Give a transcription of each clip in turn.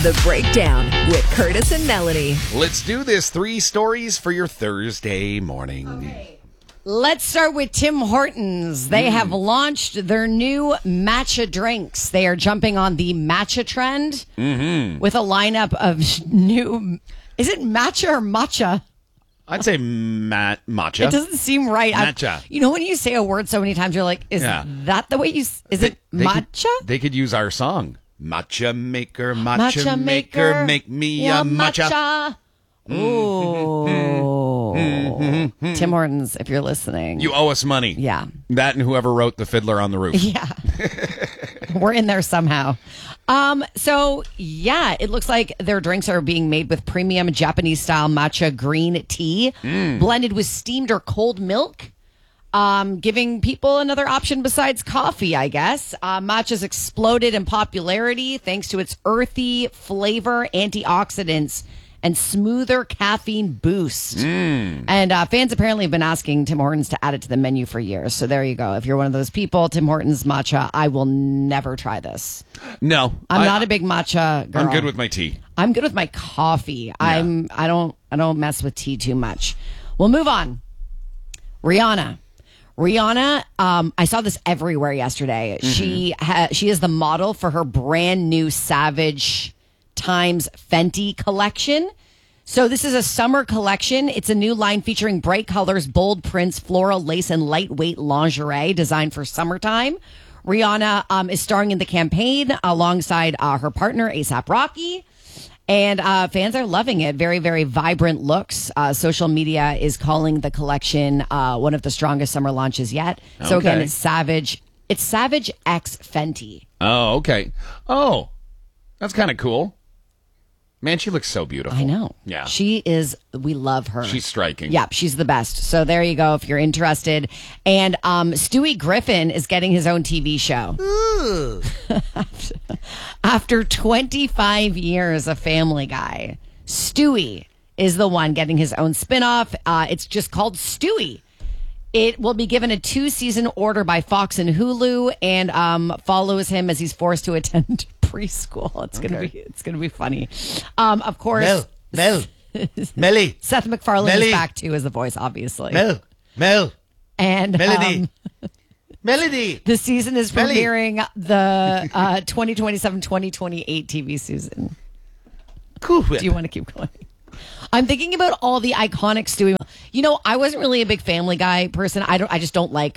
The Breakdown with Curtis and Melanie. Let's do this. 3 stories for your Thursday morning. Okay. Let's start with Tim Hortons. They have launched their new matcha drinks. They are jumping on the matcha trend with a lineup of new... Is it matcha or matcha? I'd say matcha. It doesn't seem right. Matcha. You know when you say a word so many times, you're like, is that the way you... Is it matcha? They could use our song. Matcha maker, matcha maker, make me a matcha. Ooh. Tim Hortons, if you're listening. You owe us money. Yeah. That and whoever wrote The Fiddler on the Roof. Yeah. We're in there somehow. It looks like their drinks are being made with premium Japanese-style matcha green tea blended with steamed or cold milk. Giving people another option besides coffee, I guess. Matcha's exploded in popularity thanks to its earthy flavor, antioxidants, and smoother caffeine boost. And fans apparently have been asking Tim Hortons to add it to the menu for years. So there you go. If you're one of those people, Tim Hortons matcha, I will never try this. No. I'm not a big matcha girl. I'm good with my tea. I'm good with my coffee. Yeah. I don't mess with tea too much. We'll move on. Rihanna, I saw this everywhere yesterday. She is the model for her brand new Savage Times Fenty collection. So this is a summer collection. It's a new line featuring bright colors, bold prints, floral lace, and lightweight lingerie designed for summertime. Rihanna is starring in the campaign alongside her partner, A$AP Rocky. And fans are loving it. Very, very vibrant looks. Social media is calling the collection one of the strongest summer launches yet. So again, it's Savage. It's Savage X Fenty. Oh, okay. Oh, that's kind of cool. Man, she looks so beautiful. I know. Yeah. She is, we love her. She's striking. Yep, she's the best. So there you go if you're interested. And Stewie Griffin is getting his own TV show. Ooh. After 25 years of Family Guy, Stewie is the one getting his own spinoff. It's just called Stewie. It will be given a 2-season order by Fox and Hulu and follows him as he's forced to attend preschool. It's gonna be funny. Of course, Melly. Seth MacFarlane is back too as the voice, obviously. Mel, and Melody. Melody. The season is premiering the 2027-2028 TV season. Cool. Do you want to keep going? I'm thinking about all the iconic Stewie. You know, I wasn't really a big Family Guy person. I just don't like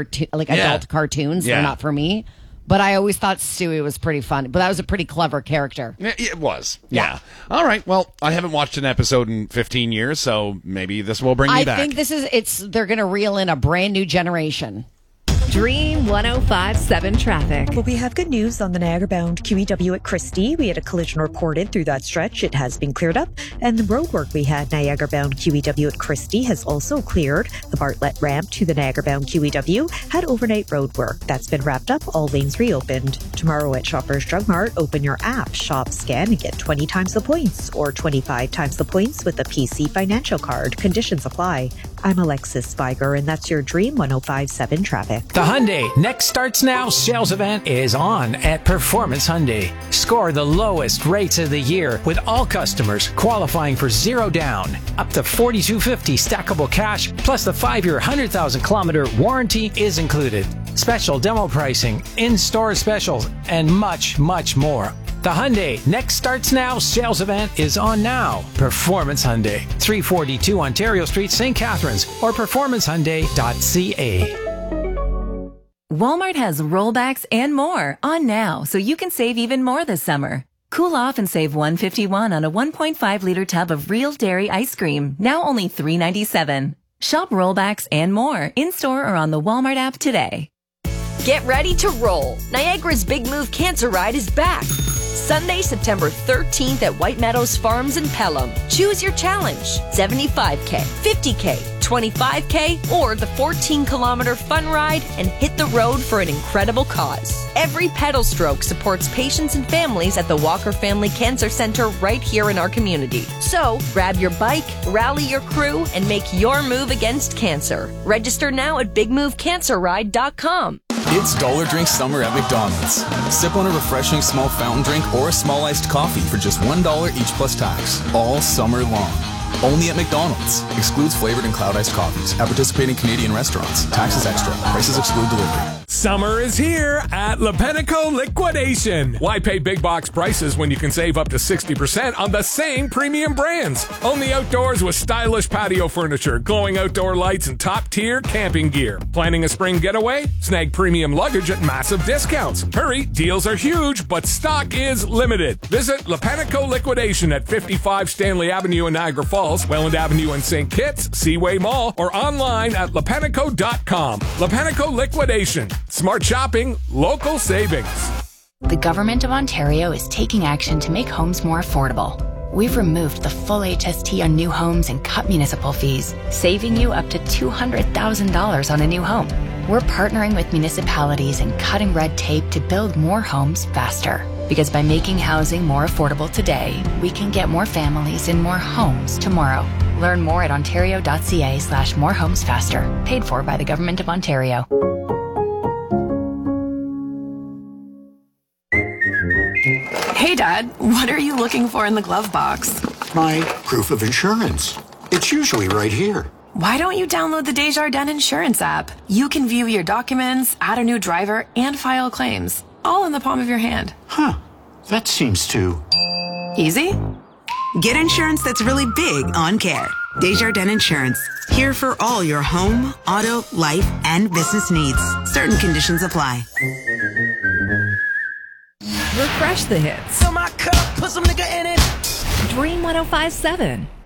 adult cartoons. Yeah. They're not for me. But I always thought Stewie was pretty fun. But that was a pretty clever character. It was. Yeah. All right. Well, I haven't watched an episode in 15 years, so maybe this will bring me back. I think they're going to reel in a brand new generation. Dream 105.7 traffic. Well, we have good news on the Niagara-bound QEW at Christie. We had a collision reported through that stretch. It has been cleared up. And the road work we had Niagara-bound QEW at Christie has also cleared. The Bartlett ramp to the Niagara-bound QEW had overnight road work. That's been wrapped up. All lanes reopened. Tomorrow at Shoppers Drug Mart, open your app, shop, scan, and get 20 times the points or 25 times the points with a PC financial card. Conditions apply. I'm Alexis Spiger, and that's your Dream 105.7 traffic. The Hyundai Next Starts Now sales event is on at Performance Hyundai. Score the lowest rates of the year with all customers qualifying for 0 down, up to $4,250 stackable cash, plus the 5-year 100,000-kilometer warranty is included. Special demo pricing, in-store specials, and much, much more. The Hyundai Next Starts Now sales event is on now. Performance Hyundai, 342 Ontario Street, St. Catharines, or performancehyundai.ca. Walmart has rollbacks and more on now, so you can save even more this summer. Cool off and save $151 on a 1.5-liter tub of real dairy ice cream, now only $3.97. Shop rollbacks and more in-store or on the Walmart app today. Get ready to roll. Niagara's Big Move Cancer Ride is back. Sunday, September 13th at White Meadows Farms in Pelham. Choose your challenge, 75K, 50K, 25K, or the 14-kilometer fun ride and hit the road for an incredible cause. Every pedal stroke supports patients and families at the Walker Family Cancer Center right here in our community. So, grab your bike, rally your crew, and make your move against cancer. Register now at bigmovecancerride.com. It's Dollar Drink Summer at McDonald's. Sip on a refreshing small fountain drink or a small iced coffee for just $1 each plus tax, all summer long. Only at McDonald's. Excludes flavored and cloud iced coffees. At participating Canadian restaurants. Taxes extra. Prices exclude delivery. Summer is here at Lepenico Liquidation. Why pay big box prices when you can save up to 60% on the same premium brands? Only outdoors with stylish patio furniture, glowing outdoor lights, and top-tier camping gear. Planning a spring getaway? Snag premium luggage at massive discounts. Hurry, deals are huge, but stock is limited. Visit Lepenico Liquidation at 55 Stanley Avenue in Niagara Falls, Welland Avenue in St. Kitts, Seaway Mall, or online at lepenico.com. Lepenico Liquidation. Smart shopping, local savings. The Government of Ontario is taking action to make homes more affordable. We've removed the full HST on new homes and cut municipal fees, saving you up to $200,000 on a new home. We're partnering with municipalities and cutting red tape to build more homes faster. Because by making housing more affordable today, we can get more families in more homes tomorrow. Learn more at ontario.ca/morehomesfaster. Paid for by the Government of Ontario. Hey, Dad, what are you looking for in the glove box? My proof of insurance. It's usually right here. Why don't you download the Desjardins Insurance app? You can view your documents, add a new driver, and file claims, all in the palm of your hand. Huh. That seems too... easy? Get insurance that's really big on care. Desjardins Insurance. Here for all your home, auto, life, and business needs. Certain conditions apply. Refresh the hits. Fill my cup, put some nigga in it. Dream 105.7.